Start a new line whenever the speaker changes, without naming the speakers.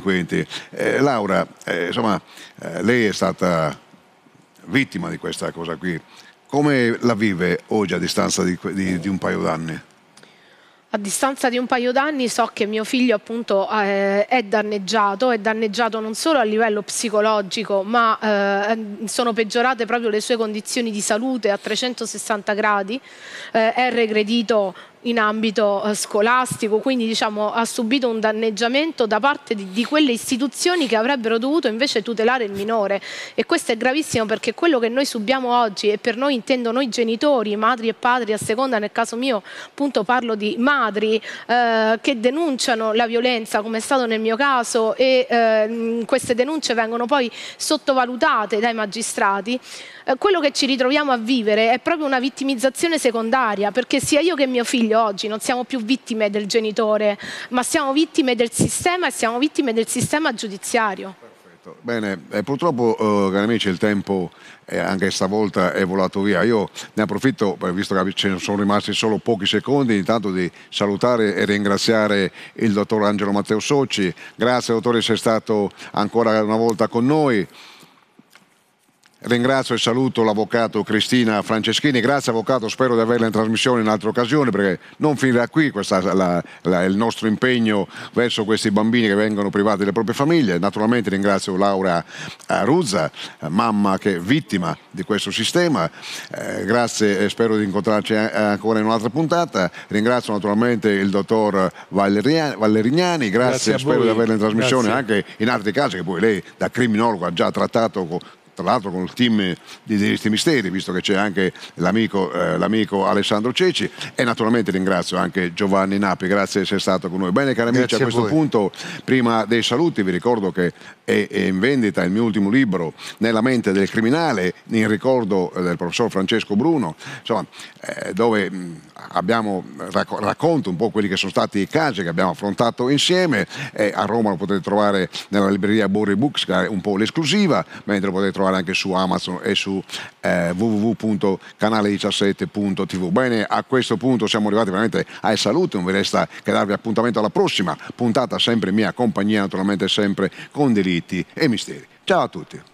delinquenti. Laura, insomma, lei è stata vittima di questa cosa qui. Come la vive oggi a distanza di un paio d'anni?
A distanza di un paio d'anni so che mio figlio appunto è danneggiato non solo a livello psicologico, ma sono peggiorate proprio le sue condizioni di salute a 360 gradi, è regredito in ambito scolastico, quindi diciamo ha subito un danneggiamento da parte di quelle istituzioni che avrebbero dovuto invece tutelare il minore, e questo è gravissimo, perché quello che noi subiamo oggi, e per noi intendo noi genitori, madri e padri a seconda, nel caso mio appunto parlo di madri che denunciano la violenza, come è stato nel mio caso, e queste denunce vengono poi sottovalutate dai magistrati. Quello che ci ritroviamo a vivere è proprio una vittimizzazione secondaria, perché sia io che mio figlio oggi non siamo più vittime del genitore, ma siamo vittime del sistema, e siamo vittime del sistema giudiziario.
Perfetto. Bene, purtroppo, cari amici, il tempo anche stavolta è volato via. Io ne approfitto, visto che ce ne sono rimasti solo pochi secondi, intanto di salutare e ringraziare il dottor Angelo Matteo Socci. Grazie dottore di essere stato ancora una volta con noi. Ringrazio e saluto l'avvocato Cristina Franceschini. Grazie avvocato, spero di averla in trasmissione in altre occasioni, perché non finirà qui il nostro impegno verso questi bambini che vengono privati delle proprie famiglie. Naturalmente ringrazio Laura Ruzza, mamma che è vittima di questo sistema. Grazie e spero di incontrarci ancora in un'altra puntata. Ringrazio naturalmente il dottor Valerignani, grazie e spero di averla in trasmissione anche in altri casi che poi lei da criminologo ha già trattato tra l'altro con il team di Diritti Misteri, visto che c'è anche l'amico Alessandro Ceci, e naturalmente ringrazio anche Giovanni Napi, grazie di essere stato con noi. Bene cari amici, a questo punto, prima dei saluti, vi ricordo che è in vendita il mio ultimo libro, Nella mente del criminale, in ricordo del professor Francesco Bruno, insomma, dove racconto un po' quelli che sono stati i casi che abbiamo affrontato insieme. A Roma lo potete trovare nella libreria Borri Books, che è un po' l'esclusiva, mentre lo potete trovare anche su Amazon e su www.canale17.tv. Bene, a questo punto siamo arrivati veramente ai saluti, non vi resta che darvi appuntamento alla prossima puntata, sempre in mia compagnia, naturalmente sempre con Diritti e Misteri. Ciao a tutti.